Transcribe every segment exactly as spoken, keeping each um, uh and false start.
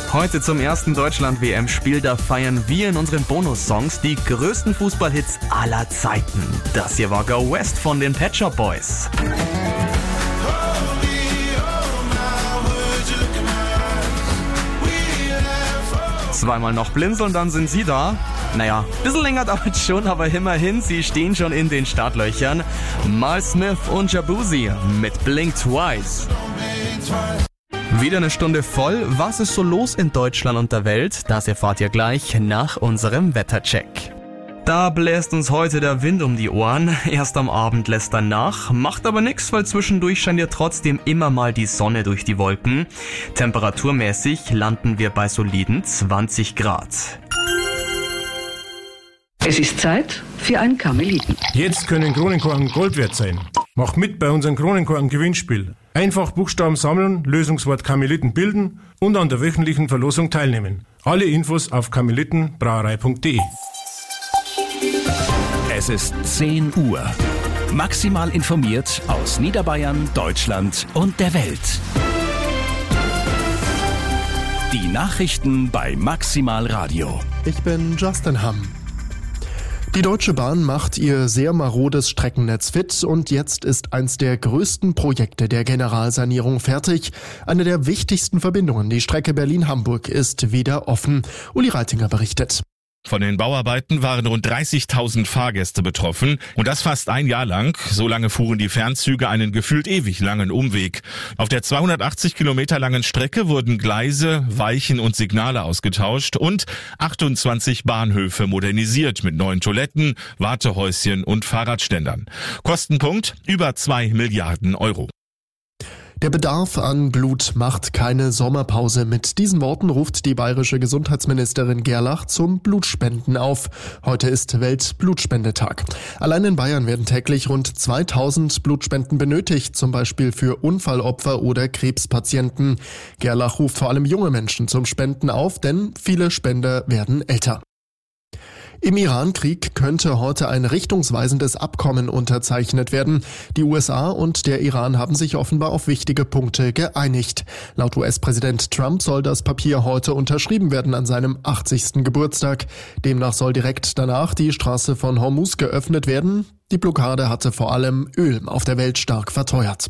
Heute zum ersten Deutschland-W M-Spiel, da feiern wir in unseren Bonus-Songs die größten Fußballhits aller Zeiten. Das hier war Go West von den Pet Shop Boys. Zweimal noch blinzeln, dann sind sie da. Naja, ein bisschen länger dauert schon, aber immerhin, sie stehen schon in den Startlöchern. Mal Smith und Jabuzi mit Blink Twice. Wieder eine Stunde voll. Was ist so los in Deutschland und der Welt? Das erfahrt ihr gleich nach unserem Wettercheck. Da bläst uns heute der Wind um die Ohren. Erst am Abend lässt er nach, macht aber nix, weil zwischendurch scheint ja trotzdem immer mal die Sonne durch die Wolken. Temperaturmäßig landen wir bei soliden zwanzig Grad. Es ist Zeit für ein Karmeliten. Jetzt können Kronenkorken Gold wert sein. Mach mit bei unserem Kronenkorken-Gewinnspiel. Einfach Buchstaben sammeln, Lösungswort Karmeliten bilden und an der wöchentlichen Verlosung teilnehmen. Alle Infos auf karmelitenbrauerei punkt de. Es ist zehn Uhr. Maximal informiert aus Niederbayern, Deutschland und der Welt. Die Nachrichten bei Maximal Radio. Ich bin Justin Hamm. Die Deutsche Bahn macht ihr sehr marodes Streckennetz fit und jetzt ist eins der größten Projekte der Generalsanierung fertig. Eine der wichtigsten Verbindungen, die Strecke Berlin-Hamburg, ist wieder offen. Uli Reitinger berichtet. Von den Bauarbeiten waren rund dreißigtausend Fahrgäste betroffen und das fast ein Jahr lang. So lange fuhren die Fernzüge einen gefühlt ewig langen Umweg. Auf der zweihundertachtzig Kilometer langen Strecke wurden Gleise, Weichen und Signale ausgetauscht und achtundzwanzig Bahnhöfe modernisiert mit neuen Toiletten, Wartehäuschen und Fahrradständern. Kostenpunkt über zwei Milliarden Euro. Der Bedarf an Blut macht keine Sommerpause. Mit diesen Worten ruft die bayerische Gesundheitsministerin Gerlach zum Blutspenden auf. Heute ist Weltblutspendetag. Allein in Bayern werden täglich rund zweitausend Blutspenden benötigt, zum Beispiel für Unfallopfer oder Krebspatienten. Gerlach ruft vor allem junge Menschen zum Spenden auf, denn viele Spender werden älter. Im Iran-Krieg könnte heute ein richtungsweisendes Abkommen unterzeichnet werden. Die U S A und der Iran haben sich offenbar auf wichtige Punkte geeinigt. Laut U S-Präsident Trump soll das Papier heute unterschrieben werden an seinem achtzigsten Geburtstag. Demnach soll direkt danach die Straße von Hormuz geöffnet werden. Die Blockade hatte vor allem Öl auf der Welt stark verteuert.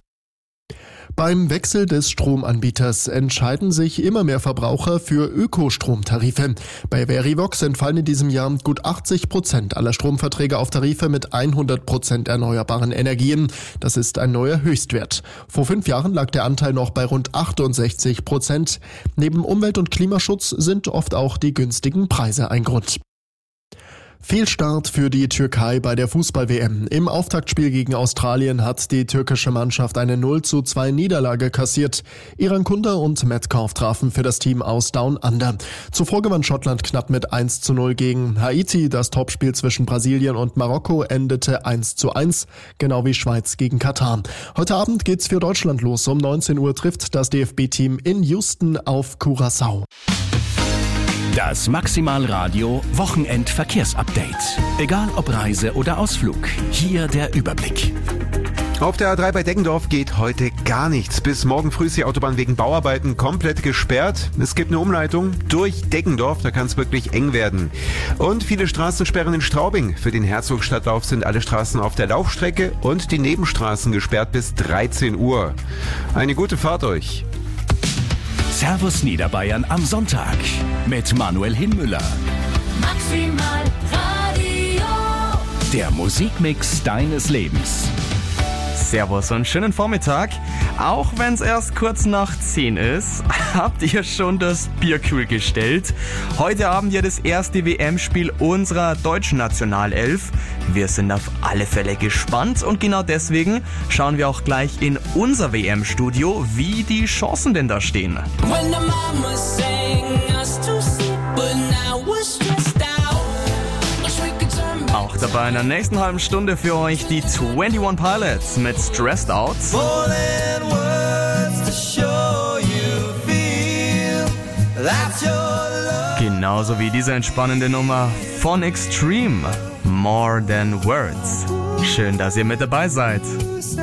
Beim Wechsel des Stromanbieters entscheiden sich immer mehr Verbraucher für Ökostromtarife. Bei Verivox entfallen in diesem Jahr gut achtzig Prozent aller Stromverträge auf Tarife mit hundert Prozent erneuerbaren Energien. Das ist ein neuer Höchstwert. Vor fünf Jahren lag der Anteil noch bei rund achtundsechzig Prozent. Neben Umwelt- und Klimaschutz sind oft auch die günstigen Preise ein Grund. Fehlstart für die Türkei bei der Fußball-W M. Im Auftaktspiel gegen Australien hat die türkische Mannschaft eine null zu zwei Niederlage kassiert. Iran Kunda und Metcalf trafen für das Team aus Down Under. Zuvor gewann Schottland knapp mit eins zu null gegen Haiti. Das Topspiel zwischen Brasilien und Marokko endete eins zu eins, genau wie Schweiz gegen Katar. Heute Abend geht's für Deutschland los. Um neunzehn Uhr trifft das D F B-Team in Houston auf Curaçao. Das Maximal Radio Wochenend-Verkehrsupdate. Egal ob Reise oder Ausflug, hier der Überblick. Auf der A drei bei Deggendorf geht heute gar nichts. Bis morgen früh ist die Autobahn wegen Bauarbeiten komplett gesperrt. Es gibt eine Umleitung durch Deggendorf, da kann es wirklich eng werden. Und viele Straßensperren in Straubing. Für den Herzogstadtlauf sind alle Straßen auf der Laufstrecke und die Nebenstraßen gesperrt bis dreizehn Uhr. Eine gute Fahrt euch. Servus Niederbayern am Sonntag mit Manuel Hinmüller. Maximal Radio. Der Musikmix deines Lebens. Servus und schönen Vormittag. Auch wenn es erst kurz nach zehn ist, habt ihr schon das Bier kühl gestellt. Heute Abend ja das erste W M-Spiel unserer deutschen Nationalelf. Wir sind auf alle Fälle gespannt und genau deswegen schauen wir auch gleich in unser W M-Studio, wie die Chancen denn da stehen. Auch dabei in der nächsten halben Stunde für euch die einundzwanzig Pilots mit Stressed Out. Genauso wie diese entspannende Nummer von Extreme, More Than Words. Schön, dass ihr mit dabei seid.